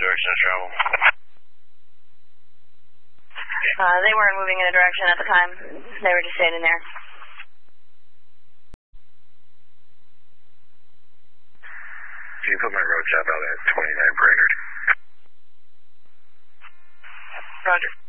direction of travel? They weren't moving in a direction at the time. They were just standing there. Can you put my road tab out at 29 Brainerd? Roger.